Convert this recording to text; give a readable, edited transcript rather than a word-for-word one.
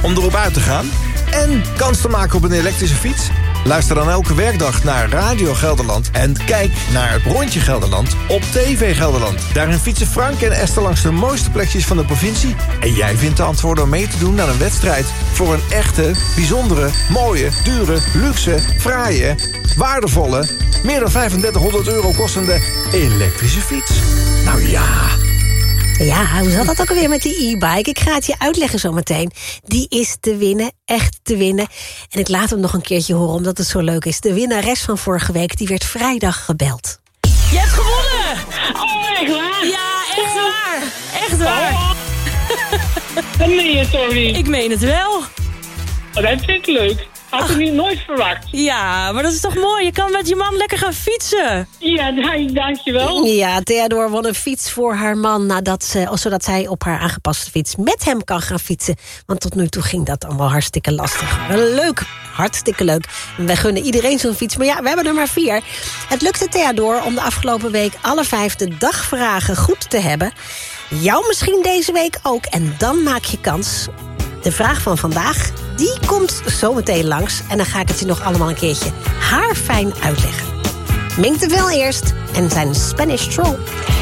om erop uit te gaan? En kans te maken op een elektrische fiets? Luister dan elke werkdag naar Radio Gelderland en kijk naar het Rondje Gelderland op TV Gelderland. Daarin fietsen Frank en Esther langs de mooiste plekjes van de provincie. En jij vindt de antwoorden om mee te doen aan een wedstrijd voor een echte, bijzondere, mooie, dure, luxe, fraaie, waardevolle, meer dan 3500 euro kostende elektrische fiets. Nou ja... Ja, hoe zat dat ook alweer met die e-bike? Ik ga het je uitleggen zometeen. Die is te winnen, echt te winnen. En ik laat hem nog een keertje horen, omdat het zo leuk is. De winnares van vorige week, die werd vrijdag gebeld. Je hebt gewonnen! Oh, echt waar? Ja, echt waar! Echt waar! Oh. Dat meen je toch niet? Ik meen het wel. Oh, dat vind ik leuk. Had ik niet nooit verwacht. Ja, maar dat is toch mooi? Je kan met je man lekker gaan fietsen. Ja, dankjewel. Ja, Theodor won een fiets voor haar man... zodat zij op haar aangepaste fiets met hem kan gaan fietsen. Want tot nu toe ging dat allemaal hartstikke lastig. Leuk, hartstikke leuk. Wij gunnen iedereen zo'n fiets, maar ja, we hebben er maar 4. Het lukte Theodor om de afgelopen week alle 5 de dagvragen goed te hebben. Jou misschien deze week ook. En dan maak je kans... De vraag van vandaag, die komt zo meteen langs. En dan ga ik het je nog allemaal een keertje haarfijn uitleggen. Mink de Vel eerst en zijn Spanish Troll.